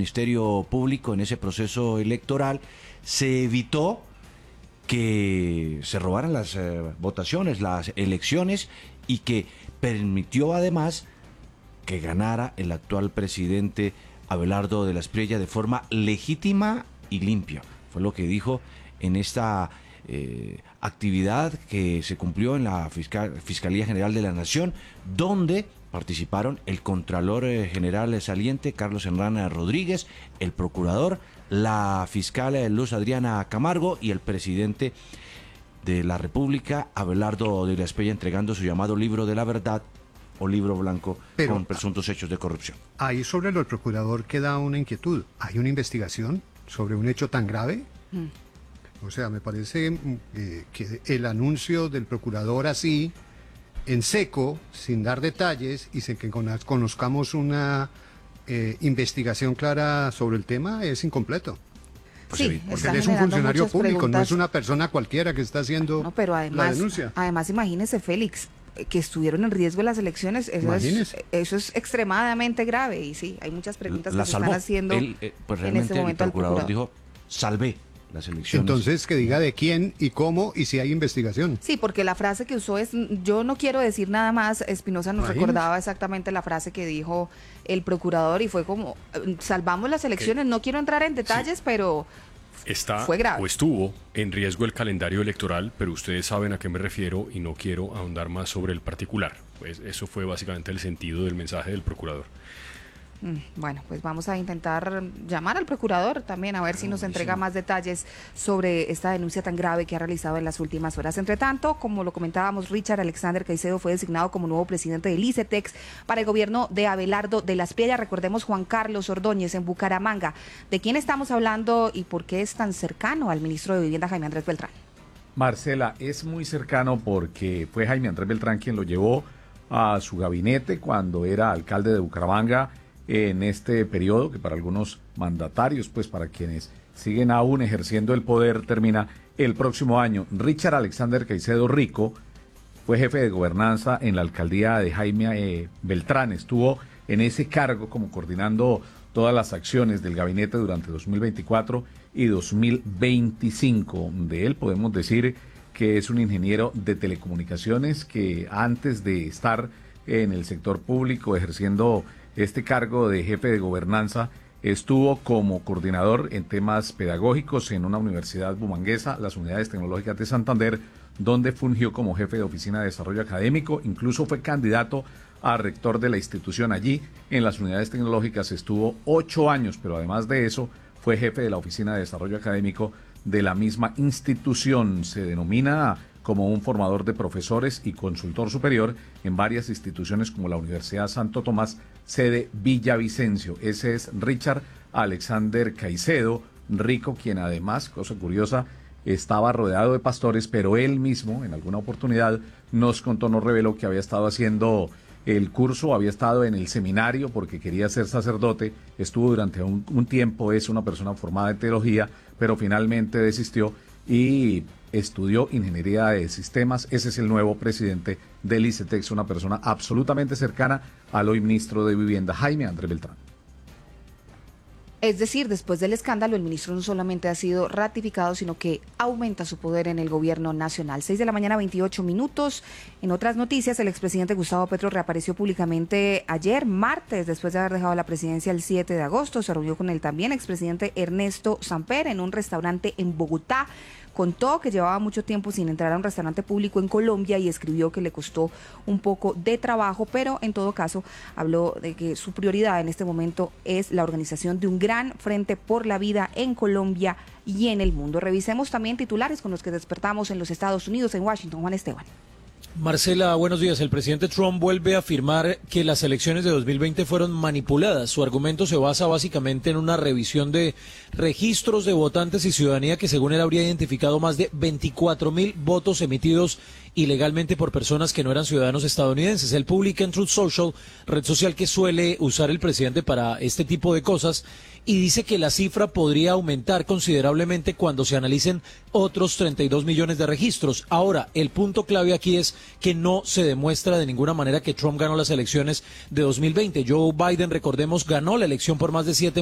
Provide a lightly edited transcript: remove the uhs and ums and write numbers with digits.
Ministerio Público en ese proceso electoral, se evitó que se robaran las votaciones, las elecciones, y que permitió además que ganara el actual presidente Abelardo de la Espriella de forma legítima y limpia. Fue lo que dijo en esta actividad que se cumplió en la Fiscalía General de la Nación, donde participaron el Contralor General saliente, Carlos Herrán Rodríguez, el Procurador, la Fiscal Luz Adriana Camargo y el Presidente de la República, Abelardo de la Espriella, entregando su llamado libro de la verdad o libro blanco con presuntos hechos de corrupción. Ahí sobre lo del Procurador queda una inquietud. ¿Hay una investigación sobre un hecho tan grave? O sea, me parece que el anuncio del Procurador así, en seco, sin dar detalles y sin que conozcamos una investigación clara sobre el tema, es incompleto. Sí, porque él es un funcionario público, no es una persona cualquiera que está haciendo pero además, la denuncia. Además, imagínese, Félix, que estuvieron en riesgo las elecciones, eso es extremadamente grave. Y sí, hay muchas preguntas que se están haciendo pues en este momento el al procurador procurador. dijo, salvé las elecciones. Entonces, que diga de quién y cómo y si hay investigación. Sí, porque la frase que usó es, yo no quiero decir nada más. Espinosa nos recordaba exactamente la frase que dijo el procurador y fue como, salvamos las elecciones, no quiero entrar en detalles, pero fue grave. O estuvo en riesgo el calendario electoral, pero ustedes saben a qué me refiero y no quiero ahondar más sobre el particular. Pues eso fue básicamente el sentido del mensaje del procurador. Bueno, pues vamos a intentar llamar al procurador también a ver si nos entrega más detalles sobre esta denuncia tan grave que ha realizado en las últimas horas. Entre tanto, como lo comentábamos, Richard Alexander Caicedo fue designado como nuevo presidente del ICETEX para el gobierno de Abelardo de la Espriella. Recordemos, Juan Carlos Ordóñez en Bucaramanga. ¿De quién estamos hablando y por qué es tan cercano al ministro de Vivienda, Jaime Andrés Beltrán? Marcela, es muy cercano porque fue Jaime Andrés Beltrán quien lo llevó a su gabinete cuando era alcalde de Bucaramanga en este periodo, que para algunos mandatarios, pues para quienes siguen aún ejerciendo el poder, termina el próximo año. Richard Alexander Caicedo Rico fue jefe de gobernanza en la alcaldía de Jaime Beltrán. Estuvo en ese cargo como coordinando todas las acciones del gabinete durante 2024 y 2025. De él podemos decir que es un ingeniero de telecomunicaciones que antes de estar en el sector público ejerciendo este cargo de jefe de gobernanza, estuvo como coordinador en temas pedagógicos en una universidad bumanguesa, las Unidades Tecnológicas de Santander, donde fungió como jefe de oficina de desarrollo académico. Incluso fue candidato a rector de la institución allí. En las Unidades Tecnológicas estuvo 8 años, pero además de eso fue jefe de la oficina de desarrollo académico de la misma institución. Se denomina como un formador de profesores y consultor superior en varias instituciones como la Universidad Santo Tomás, sede Villavicencio. Ese es Richard Alexander Caicedo Rico, quien además, cosa curiosa, estaba rodeado de pastores, pero él mismo en alguna oportunidad nos reveló que había estado haciendo el curso, había estado en el seminario porque quería ser sacerdote, estuvo durante un tiempo, es una persona formada en teología, pero finalmente desistió y estudió ingeniería de sistemas. Ese es el nuevo presidente del ICETEX, una persona absolutamente cercana al hoy ministro de Vivienda, Jaime Andrés Beltrán. Es decir, después del escándalo, el ministro no solamente ha sido ratificado, sino que aumenta su poder en el gobierno nacional. 6 de la mañana, 28 minutos. En otras noticias, el expresidente Gustavo Petro reapareció públicamente ayer, martes, después de haber dejado la presidencia el 7 de agosto. Se reunió con el también expresidente Ernesto Samper en un restaurante en Bogotá. Contó que llevaba mucho tiempo sin entrar a un restaurante público en Colombia y escribió que le costó un poco de trabajo, pero en todo caso habló de que su prioridad en este momento es la organización de un gran frente por la vida en Colombia y en el mundo. Revisemos también titulares con los que despertamos en los Estados Unidos, en Washington. Juan Esteban. Marcela, buenos días. El presidente Trump vuelve a afirmar que las elecciones de 2020 fueron manipuladas. Su argumento se basa básicamente en una revisión de registros de votantes y ciudadanía que según él habría identificado más de 24,000 votos emitidos ilegalmente por personas que no eran ciudadanos estadounidenses. Él publica en Truth Social, red social que suele usar el presidente para este tipo de cosas, y dice que la cifra podría aumentar considerablemente cuando se analicen otros 32 millones de registros. Ahora, el punto clave aquí es que no se demuestra de ninguna manera que Trump ganó las elecciones de 2020. Joe Biden, recordemos, ganó la elección por más de 7